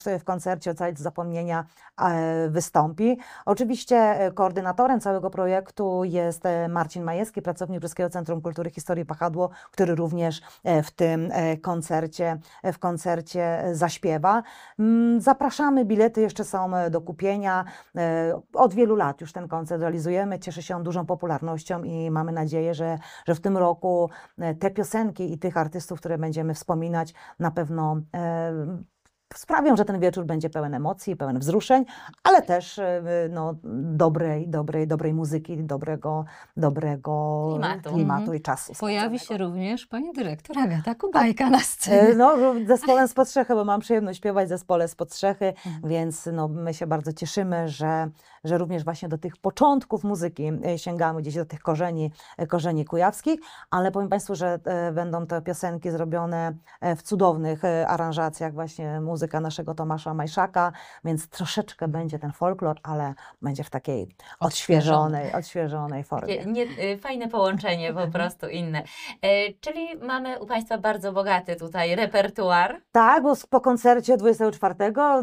w koncercie Ocalić z zapomnienia wystąpi. Oczywiście koordynatorem całego projektu jest Marcin Majewski, pracownik Brzeskiego Centrum Kultury Historii Wahadło, który również w tym koncercie zaśpiewa. Zapraszamy, bilety jeszcze są do kupienia. Od wielu lat już ten koncert realizujemy, cieszy się on dużą popularnością i mamy nadzieję, że w tym roku te piosenki i tych artystów, które będziemy wspominać, na pewno sprawią, że ten wieczór będzie pełen emocji, pełen wzruszeń, ale też no, dobrej muzyki, dobrego klimatu i czasu. Pojawi się również pani dyrektor Agata Kubajka na scenie. No, zespołem Spod Strzechy, bo mam przyjemność śpiewać w zespole Spod Strzechy, więc no, my się bardzo cieszymy, że również właśnie do tych początków muzyki sięgamy, gdzieś do tych korzeni kujawskich, ale powiem Państwu, że będą te piosenki zrobione w cudownych aranżacjach, właśnie muzyka naszego Tomasza Majszaka, więc troszeczkę będzie ten folklor, ale będzie w takiej odświeżonej formie. Fajne połączenie, po prostu inne. Czyli mamy u Państwa bardzo bogaty tutaj repertuar. Tak, bo po koncercie 24,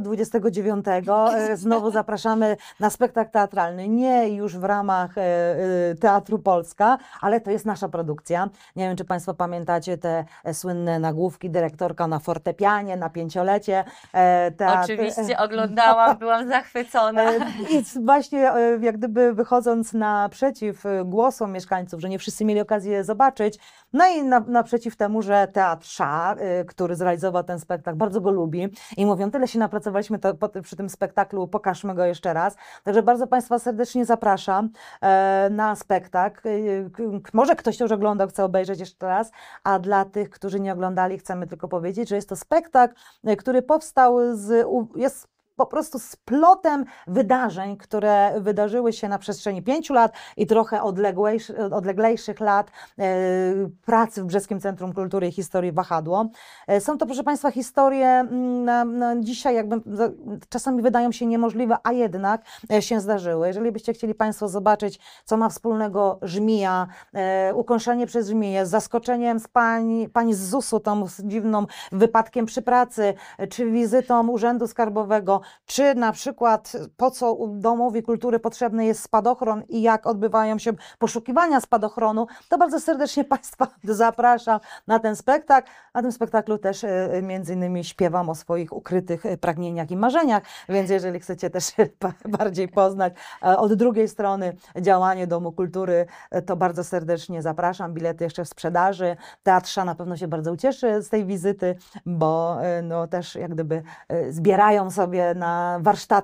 29 znowu zapraszamy na spektakl teatralny, nie już w ramach Teatru Polska, ale to jest nasza produkcja. Nie wiem, czy Państwo pamiętacie te słynne nagłówki, dyrektorka na fortepianie, na 5-lecie. Oczywiście oglądałam, byłam zachwycona. I właśnie jak gdyby wychodząc naprzeciw głosom mieszkańców, że nie wszyscy mieli okazję zobaczyć, no i naprzeciw temu, że Teatr Sza, który zrealizował ten spektakl, bardzo go lubi i mówią, tyle się napracowaliśmy przy tym spektaklu, pokażmy go jeszcze raz. Także bardzo Państwa serdecznie zapraszam na spektakl. Może ktoś, kto już oglądał, chce obejrzeć jeszcze raz, a dla tych, którzy nie oglądali, chcemy tylko powiedzieć, że jest to spektakl, który powstał jest po prostu splotem wydarzeń, które wydarzyły się na przestrzeni 5 lat i trochę odleglejszych lat pracy w Brzeskim Centrum Kultury i Historii Wahadło. Są to, proszę Państwa, historie dzisiaj jakby czasami wydają się niemożliwe, a jednak się zdarzyły. Jeżeli byście chcieli Państwo zobaczyć, co ma wspólnego żmija, ukąszenie przez żmiję, z zaskoczeniem z pani z ZUS-u, tą z dziwną wypadkiem przy pracy, czy wizytą Urzędu Skarbowego, czy na przykład po co Domowi Kultury potrzebny jest spadochron i jak odbywają się poszukiwania spadochronu, to bardzo serdecznie Państwa zapraszam na ten spektakl. Na tym spektaklu też między innymi śpiewam o swoich ukrytych pragnieniach i marzeniach, więc jeżeli chcecie też bardziej poznać od drugiej strony działanie Domu Kultury, to bardzo serdecznie zapraszam. Bilety jeszcze w sprzedaży. Teatr Sza na pewno się bardzo ucieszy z tej wizyty, bo no, też jak gdyby zbierają sobie na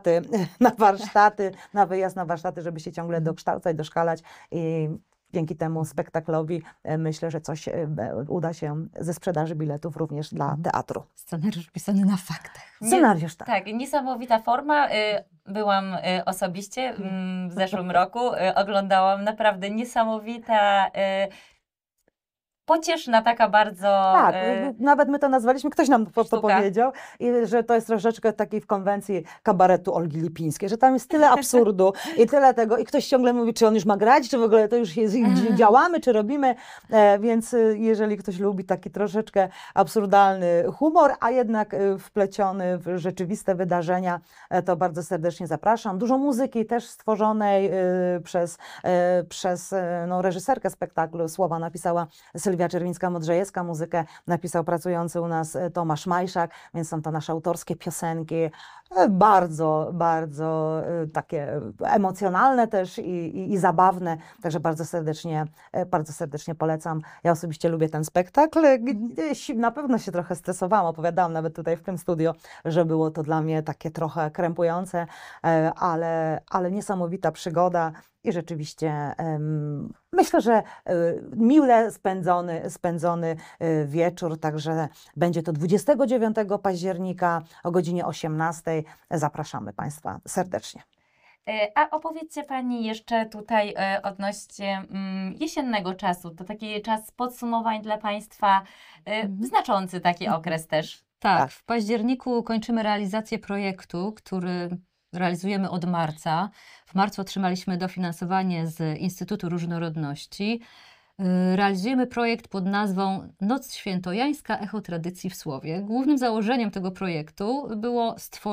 wyjazd na warsztaty, żeby się ciągle dokształcać, doszkalać i dzięki temu spektaklowi myślę, że coś uda się ze sprzedaży biletów również dla teatru. Scenariusz pisany na faktach. Scenariusz, tak. Tak, niesamowita forma. Byłam osobiście w zeszłym roku, oglądałam, naprawdę niesamowita, pocieszna taka bardzo... Tak, nawet my to nazwaliśmy, ktoś nam to sztuka. powiedział, i że to jest troszeczkę takiej w konwencji kabaretu Olgi Lipińskiej, że tam jest tyle absurdu i tyle tego i ktoś ciągle mówi, czy on już ma grać, czy w ogóle to już jest, działamy, czy robimy, więc jeżeli ktoś lubi taki troszeczkę absurdalny humor, a jednak wpleciony w rzeczywiste wydarzenia, to bardzo serdecznie zapraszam. Dużo muzyki też stworzonej przez no, reżyserkę spektaklu, słowa napisała Sylwia Czerwińska-Modrzejewska, muzykę napisał pracujący u nas Tomasz Majszak, więc są to nasze autorskie piosenki, bardzo takie emocjonalne też i zabawne, także bardzo serdecznie polecam. Ja osobiście lubię ten spektakl, na pewno się trochę stresowałam, opowiadałam nawet tutaj w tym studio, że było to dla mnie takie trochę krępujące, ale niesamowita przygoda. I rzeczywiście myślę, że miłe spędzony wieczór, także będzie to 29 października o godzinie 18. Zapraszamy Państwa serdecznie. A opowiedzcie Pani jeszcze tutaj odnośnie jesiennego czasu. To taki czas podsumowań dla Państwa, znaczący taki okres też. Tak, w październiku kończymy realizację projektu, który realizujemy od marca. W marcu otrzymaliśmy dofinansowanie z Instytutu Różnorodności. Realizujemy projekt pod nazwą Noc Świętojańska – Echo Tradycji w Słowie. Głównym założeniem tego projektu było stworzenie